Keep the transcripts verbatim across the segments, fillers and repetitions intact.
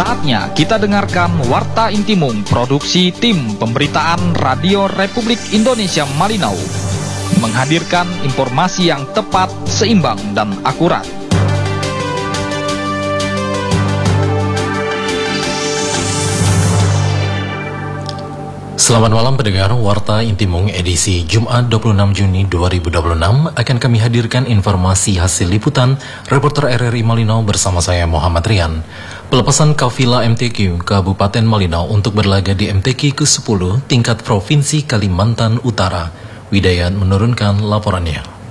Saatnya kita dengarkan Warta Intimung, produksi tim pemberitaan Radio Republik Indonesia Malinau, menghadirkan informasi yang tepat, seimbang, dan akurat. Selamat malam pendengar, Warta Intimung edisi Jumat dua puluh enam Juni dua ribu dua puluh enam akan kami hadirkan informasi hasil liputan reporter R R I Malinau bersama saya Muhammad Rian. Pelepasan kafilah M T Q Kabupaten Malinau untuk berlaga di M T Q ke sepuluh tingkat Provinsi Kalimantan Utara. Widayat menurunkan laporannya.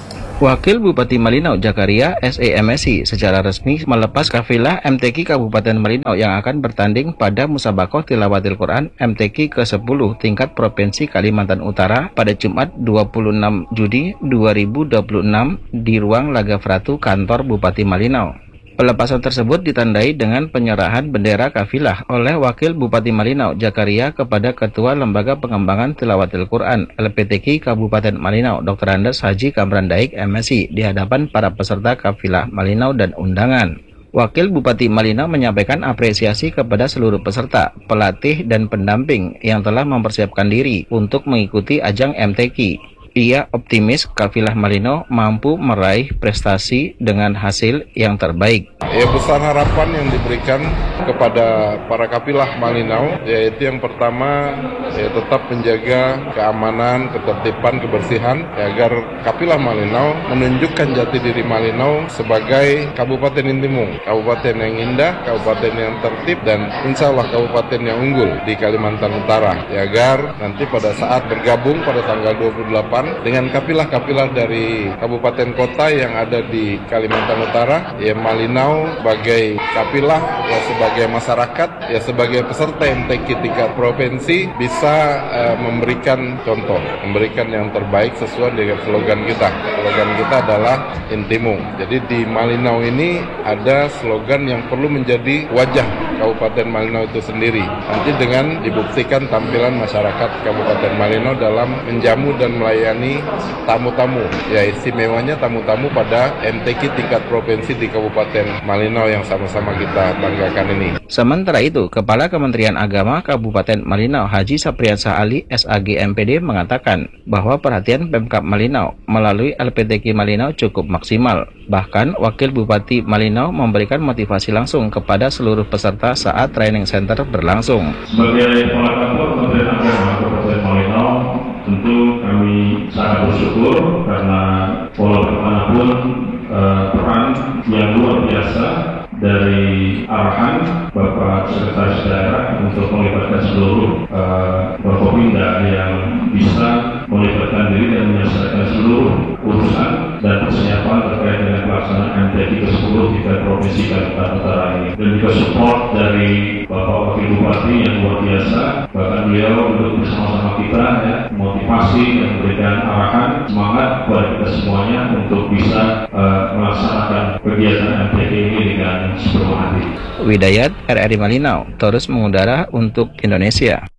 Wakil Bupati Malinau Jakaria S E M S I secara resmi melepas kafilah M T Q Kabupaten Malinau yang akan bertanding pada Musabakoh Tilawatil Quran M T Q ke sepuluh tingkat Provinsi Kalimantan Utara pada Jumat dua puluh enam Juni dua ribu dua puluh enam di ruang Laga Fratu kantor Bupati Malinau. Pelepasan tersebut ditandai dengan penyerahan bendera kafilah oleh Wakil Bupati Malinau Jakaria kepada Ketua Lembaga Pengembangan Tilawatil Quran L P T Q Kabupaten Malinau Doktor Andes Haji Kamran Daik M S I di hadapan para peserta kafilah Malinau dan undangan. Wakil Bupati Malinau menyampaikan apresiasi kepada seluruh peserta, pelatih, dan pendamping yang telah mempersiapkan diri untuk mengikuti ajang M T Q. Ia optimis kafilah Malinau mampu meraih prestasi dengan hasil yang terbaik. Ya, besar harapan yang diberikan kepada para kafilah Malinau, yaitu yang pertama ya, tetap menjaga keamanan, ketertiban, kebersihan, ya, agar kafilah Malinau menunjukkan jati diri Malinau sebagai Kabupaten Intimung, Kabupaten yang indah, Kabupaten yang tertib, dan insya Allah Kabupaten yang unggul di Kalimantan Utara, ya, agar nanti pada saat bergabung pada tanggal dua puluh delapan dengan kafilah-kafilah dari kabupaten kota yang ada di Kalimantan Utara, ya, Malinau sebagai kafilah, ya, sebagai masyarakat, ya, sebagai peserta M T Q tingkat provinsi bisa uh, memberikan contoh, memberikan yang terbaik sesuai dengan slogan kita. Slogan kita adalah Intimung. Jadi di Malinau ini ada slogan yang perlu menjadi wajah Kabupaten Malinau itu sendiri. Nanti dengan dibuktikan tampilan masyarakat Kabupaten Malinau dalam menjamu dan melayani tamu-tamu. Ya, istimewanya tamu-tamu pada M T Q tingkat provinsi di Kabupaten Malinau yang sama-sama kita banggakan ini. Sementara itu, Kepala Kementerian Agama Kabupaten Malinau Haji Sapriansah Ali S A G M P D mengatakan bahwa perhatian Pemkab Malinau melalui L P T Q Malinau cukup maksimal. Bahkan, Wakil Bupati Malinau memberikan motivasi langsung kepada seluruh peserta saat training center berlangsung. Sebagai Kepala Kantor Kementerian Agama Kabupaten Malinau, tentu kami sangat bersyukur karena walau bagaimanapun eh, peran yang luar biasa dari arahan Bapak Sekretaris Daerah untuk melibatkan seluruh uh, Forkopimda yang bisa melibatkan diri dan menyelesaikan seluruh urusan dan persiapan terkait dengan pelaksanaan M T Q ke sepuluh tingkat Provinsi Kalimantan Utara ini. Dan juga support dari Bapak Wakil Bupati yang luar biasa, bahkan beliau duduk bersama-sama kita, ya, motivasi dan memberikan arahan, semangat kepada kita semuanya untuk bisa uh, melaksanakan kegiatan M T Q ini dengan sepenuh hati. Widayat R R I Malinau terus mengudara untuk Indonesia.